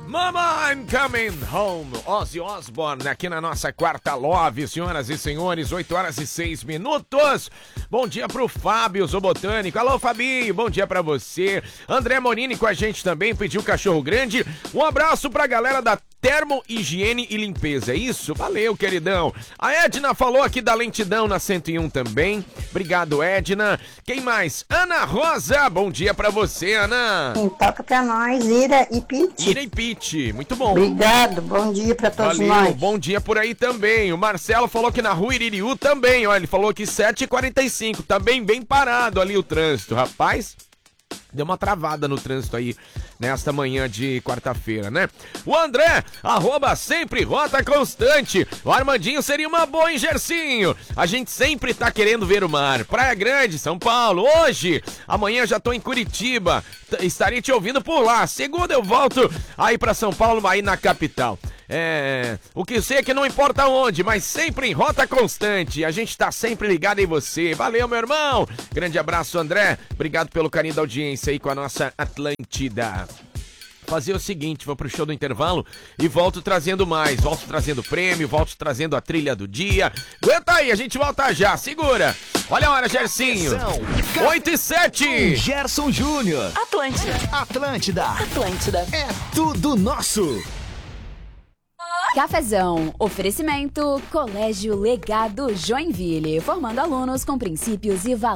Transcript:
Mama, I'm coming home. Ozzy Osbourne aqui na nossa quarta Love, senhoras e senhores, 8h06. Bom dia pro Fábio, Zoo Botânico. Alô, Fabinho, bom dia pra você. André Morini com a gente também, pediu cachorro grande. Um abraço pra galera da Termo, Higiene e Limpeza, é isso? Valeu, queridão. A Edna falou aqui da lentidão na 101 também. Obrigado, Edna. Quem mais? Ana Rosa, bom dia pra você, Ana. Toca pra nós, Ira e Pete. Ira e Pete, muito bom. Obrigado, bom dia pra todos nós. Bom dia por aí também. O Marcelo falou que na rua Iririú também, ó, ele falou que 7h45, também bem parado ali o trânsito, rapaz. Deu uma travada no trânsito aí nesta manhã de quarta-feira, né? O André, @sempre Rota Constante. O Armandinho seria uma boa em Gercinho. A gente sempre tá querendo ver o mar. Praia Grande, São Paulo. Hoje, amanhã já tô em Curitiba. Estarei te ouvindo por lá. Segunda eu volto aí pra São Paulo, aí na capital. O que sei é que não importa onde, mas sempre em Rota Constante. A gente tá sempre ligado em você. Valeu, meu irmão. Grande abraço, André. Obrigado pelo carinho da audiência aí com a nossa Atlântida. Fazer o seguinte, vou pro show do intervalo e volto trazendo mais. Volto trazendo prêmio, volto trazendo a trilha do dia. Aguenta aí, a gente volta já, segura. Olha a hora, Gercinho. 8h07. Gerson Júnior. Atlântida. É tudo nosso. Cafezão. Oferecimento Colégio Legado Joinville. Formando alunos com princípios e valores.